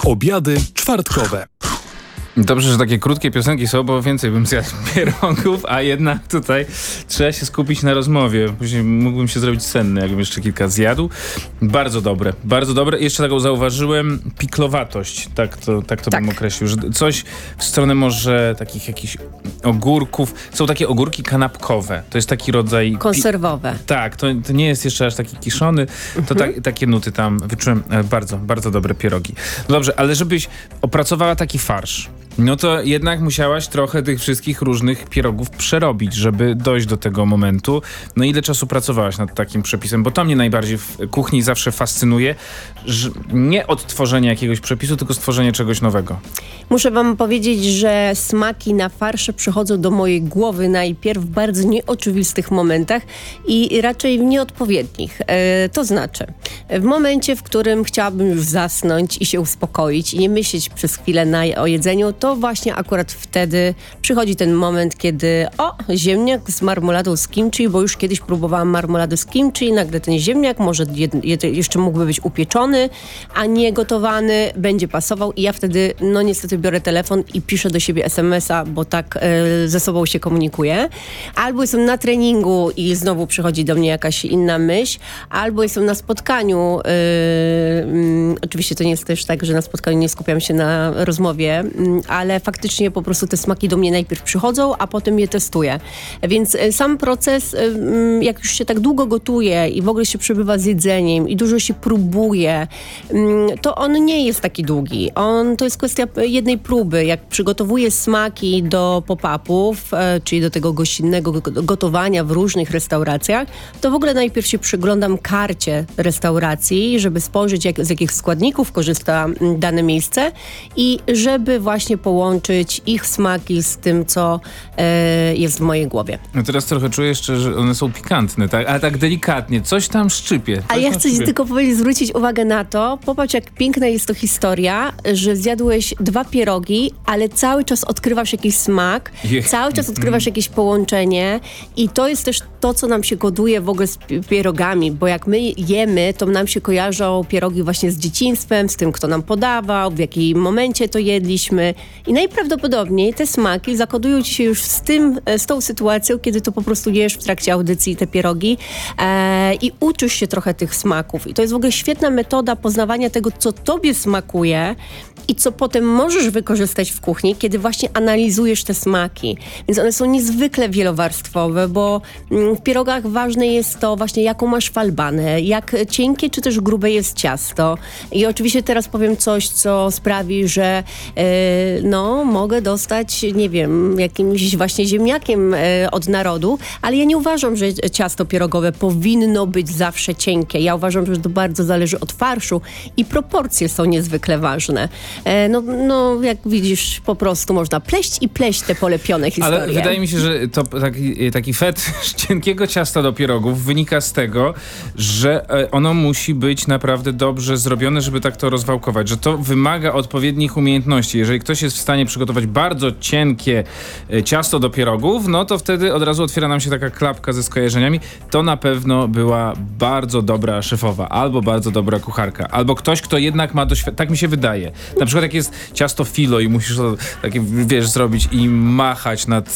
Obiady czwartkowe. Dobrze, że takie krótkie piosenki są, bo więcej bym zjadł pierogów, a jednak tutaj trzeba się skupić na rozmowie. Później mógłbym się zrobić senny, jakbym jeszcze kilka zjadł. Bardzo dobre, bardzo dobre. Jeszcze taką zauważyłem, piklowatość, tak to bym określił, że coś w stronę może takich jakichś ogórków. Są takie ogórki kanapkowe, to jest taki rodzaj... Konserwowe. Tak, to nie jest jeszcze aż taki kiszony, to takie nuty tam wyczułem. Bardzo, bardzo dobre pierogi. No dobrze, ale żebyś opracowała taki farsz, no to jednak musiałaś trochę tych wszystkich różnych pierogów przerobić, żeby dojść do tego momentu. No ile czasu pracowałaś nad takim przepisem? Bo to mnie najbardziej w kuchni zawsze fascynuje, że nie odtworzenie jakiegoś przepisu, tylko stworzenie czegoś nowego. Muszę wam powiedzieć, że smaki na farsze przychodzą do mojej głowy najpierw w bardzo nieoczywistych momentach i raczej w nieodpowiednich. To znaczy, w momencie, w którym chciałabym już zasnąć i się uspokoić i nie myśleć przez chwilę o jedzeniu, to właśnie akurat wtedy przychodzi ten moment, kiedy ziemniak z marmoladą z kimchi, bo już kiedyś próbowałam marmolady z kimchi, nagle ten ziemniak może jeszcze mógłby być upieczony, a nie gotowany, będzie pasował i ja wtedy niestety biorę telefon i piszę do siebie SMS-a, bo tak ze sobą się komunikuję. Albo jestem na treningu i znowu przychodzi do mnie jakaś inna myśl, albo jestem na spotkaniu. Oczywiście to nie jest też tak, że na spotkaniu nie skupiam się na rozmowie, ale faktycznie po prostu te smaki do mnie najpierw przychodzą, a potem je testuję. Więc sam proces, jak już się tak długo gotuje i w ogóle się przebywa z jedzeniem i dużo się próbuje, to on nie jest taki długi. To jest kwestia jednej próby. Jak przygotowuję smaki do pop-upów, czyli do tego gościnnego gotowania w różnych restauracjach, to w ogóle najpierw się przyglądam karcie restauracji, żeby spojrzeć, z jakich składników korzysta dane miejsce i żeby właśnie połączyć ich smaki z tym, co jest w mojej głowie. No teraz trochę czuję jeszcze, że one są pikantne, tak? Ale tak delikatnie, coś tam szczypie. A ja chcę tylko zwrócić uwagę na to, popatrz jak piękna jest to historia, że zjadłeś 2 pierogi, ale cały czas odkrywasz jakiś smak, cały czas odkrywasz jakieś połączenie i to jest też to, co nam się koduje w ogóle z pierogami, bo jak my jemy, to nam się kojarzą pierogi właśnie z dzieciństwem, z tym, kto nam podawał, w jakim momencie to jedliśmy i najprawdopodobniej te smaki zakodują ci się już z tą sytuacją, kiedy to po prostu jesz w trakcie audycji te pierogi i uczysz się trochę tych smaków. I to jest w ogóle świetna metoda poznawania tego, co tobie smakuje i co potem możesz wykorzystać w kuchni, kiedy właśnie analizujesz te smaki. Więc one są niezwykle wielowarstwowe, bo w pierogach ważne jest to właśnie, jaką masz falbanę, jak cienkie czy też grube jest ciasto. I oczywiście teraz powiem coś, co sprawi, że mogę dostać, nie wiem, jakimś właśnie ziemniakiem od narodu, ale ja nie uważam, że ciasto pierogowe powinno być zawsze cienkie. Ja uważam, że to bardzo zależy od farszu i proporcje są niezwykle ważne. Jak widzisz, po prostu można pleść i pleść te polepione historie. Ale wydaje mi się, że to taki fetysz cienkiego ciasta do pierogów wynika z tego, że ono musi być naprawdę dobrze zrobione, żeby tak to rozwałkować, że to wymaga odpowiednich umiejętności. Jeżeli ktoś jest w stanie przygotować bardzo cienkie ciasto do pierogów, no to wtedy od razu otwiera nam się taka klapka ze skojarzeniami. To na pewno była bardzo dobra szefowa, albo bardzo dobra kucharka, albo ktoś, kto jednak ma doświadczenie. Tak mi się wydaje. Na przykład jak jest ciasto filo i musisz to takie, zrobić i machać nad